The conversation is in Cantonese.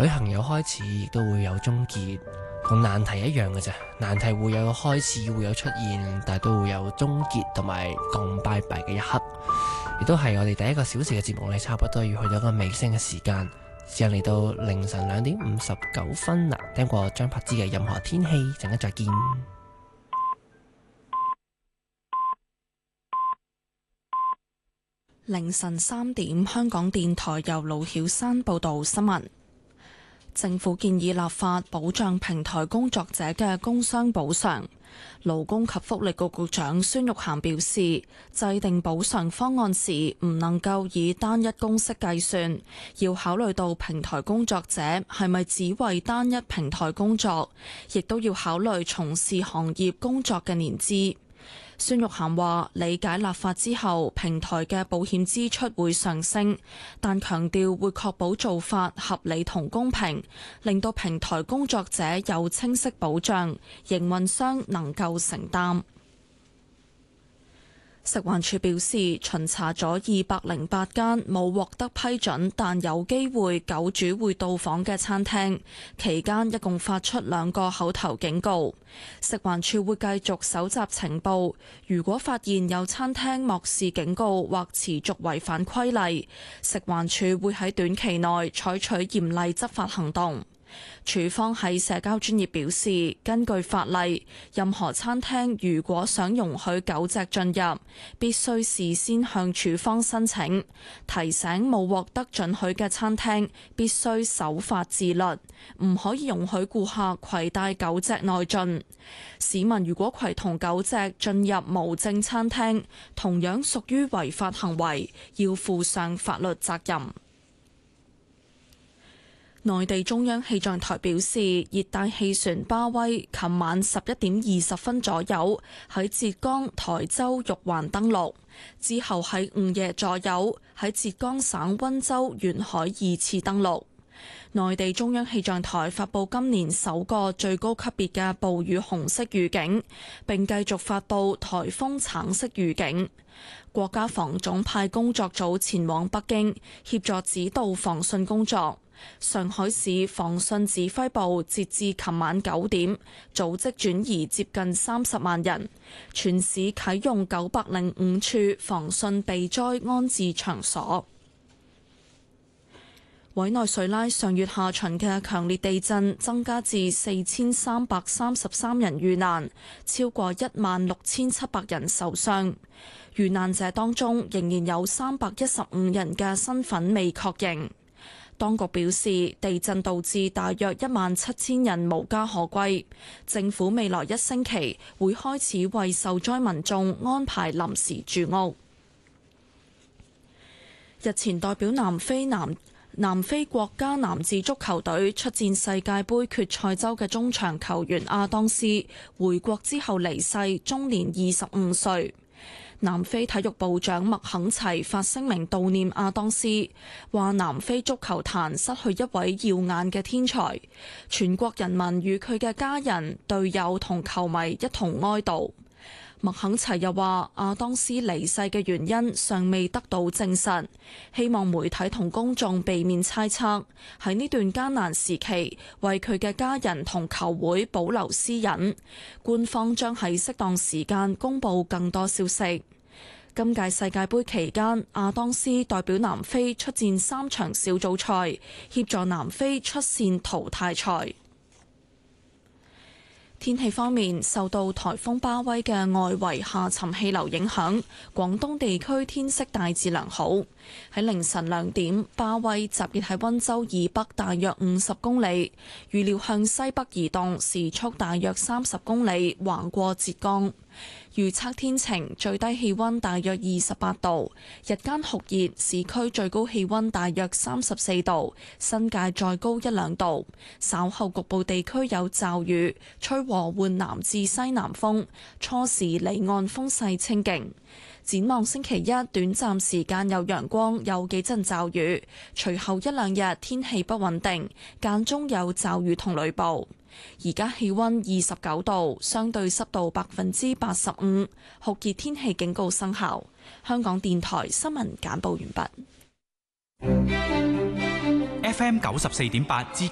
旅行有開始，亦都會有終結，同難題一樣嘅啫。難題會有開始，會有出現，但係都會有終結同埋講拜拜嘅一刻。亦都係我哋第一個小時嘅節目咧，差不多要去到一個尾聲嘅時間，時間嚟到凌晨2:59啦。聽過張柏芝嘅《任何天氣》，陣間再見。 凌晨3點，香港電台由盧曉山報道新聞。政府建議立法保障平台工作者嘅工傷補償。勞工及福利局局長孫玉菡表示，制定補償方案時唔能夠以單一公式計算，要考慮到平台工作者係咪只為單一平台工作，亦都要考慮從事行業工作嘅年資。孫玉菡話：理解立法之後，平台嘅保險支出會上升，但強調會確保做法合理同公平，令到平台工作者有清晰保障，營運商能夠承擔。食環署表示，巡查咗208間冇獲得批准但有機會狗主會到訪嘅餐廳，期間一共發出2個口頭警告。食環署會繼續搜集情報，如果發現有餐廳漠視警告或持續違反規例，食環署會喺短期內採取嚴厲執法行動。署方喺社交專頁表示，根據法例，任何餐廳如果想容許狗隻進入，必須事先向署方申請。提醒冇獲得准許嘅餐廳必須守法自律，唔可以容許顧客攜帶狗隻內進。市民如果攜同狗隻進入無證餐廳，同樣屬於違法行為，要負上法律責任。內地中央氣象台表示，熱帶氣旋巴威琴晚11:20左右喺浙江台州玉環登陸，之後喺午夜左右喺浙江省溫州沿海2次登陸。內地中央氣象台發布今年首個最高級別嘅暴雨紅色預警，並繼續發布颱風橙色預警。國家防總派工作組前往北京協助指導防汛工作。上海市防汛指揮部截至琴晚9點，組織轉移接近30萬人，全市啟用905處防汛避災安置場所。委內瑞拉上月下旬嘅強烈地震增加至4333人遇難，超過16700人受傷。遇難者當中仍然有315人嘅身份未確認。當局表示，地震導致大約17000人無家可歸，政府未來1星期會開始為受災民眾安排臨時住屋。日前代表南非國家男子足球隊出戰世界盃決賽周嘅中場球員阿當斯回國之後離世，終年25歲。南非體育部長麥肯齊發聲明悼念阿當斯，話南非足球壇失去一位耀眼嘅天才，全國人民與佢嘅家人、隊友同球迷一同哀悼。麥肯齊又話，阿當斯離世嘅原因尚未得到證實，希望媒體同公眾避免猜測，喺呢段艱難時期為佢嘅家人同球會保留私隱，官方將喺適當時間公佈更多消息。今屆世界盃期間，阿當斯代表南非出戰3場小組賽，協助南非出線淘汰賽。天氣方面，受到颱風巴威嘅外圍下沉氣流影響，廣東地區天色大致良好。喺凌晨2點，巴威集結喺溫州以北大約50公里，預料向西北移動，時速大約30公里，橫過浙江。預測天晴，最低氣溫大約28度，日間酷熱，市區最高氣溫大約34度，新界再高1-2度。稍後局部地區有驟雨，吹和緩南至西南風，初時離岸風勢清勁。展望星期一，短暫時間有陽光，有幾陣驟雨，隨後1-2日天氣不穩定，間中有驟雨同雷暴。而家氣溫29度，相對濕度85%，酷熱天氣警告生效。香港電台新聞簡報完畢。 FM 94.8至